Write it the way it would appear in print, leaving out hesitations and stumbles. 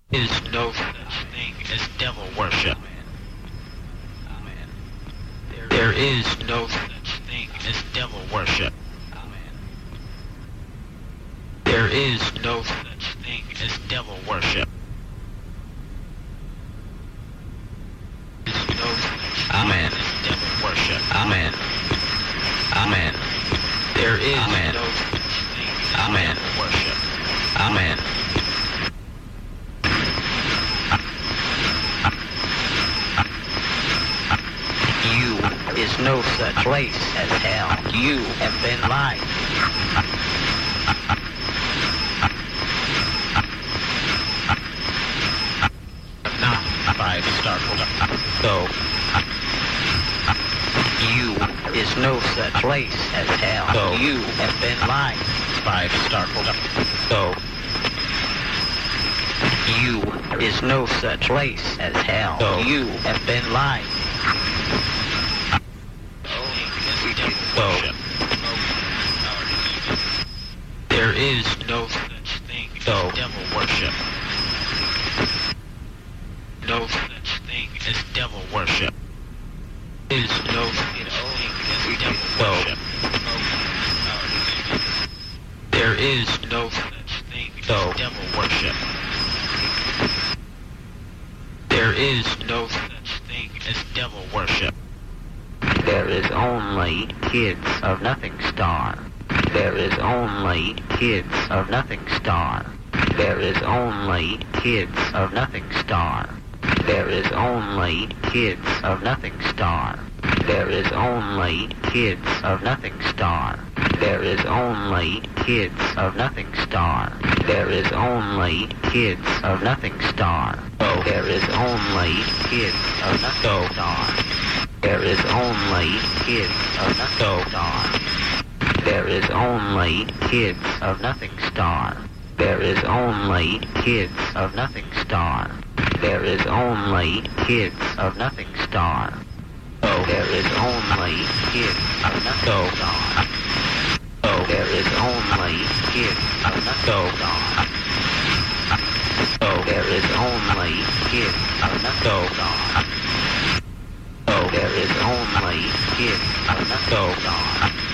Is no such thing as devil worship. There is no such thing as devil worship. There is no such thing as devil worship. There is no such thing as devil worship. Amen. Amen. There is no such thing as devil worship. Amen. Is no such place as hell. You have been lied. Not 5-star. So, you is no such place as hell. So, you have been lied. 5-star. So, you is no such place as hell. So, you have been lied. There is no such thing as devil worship. No such thing as devil worship. There is no such thing as devil worship. There is no such thing as devil worship. There is no such thing as devil worship. There is only kids of Nothing Star. There is only kids of Nothing Star. There is only kids of Nothing Star. There is only kids of Nothing Star. There is only kids of Nothing Star. There is only kids of Nothing Star. There is only kids of Nothing Star. There is only kids of Nothing Star. There is only kids of Nothing Star. There is only kids of Nothing Star. There is only kids of Nothing Star. There is only kids of Nothing Star. There is only kids of Nothing Star. There is only kids of Nothing Star. There is only kids of Nothing Star. There is only kids of Nothing Star.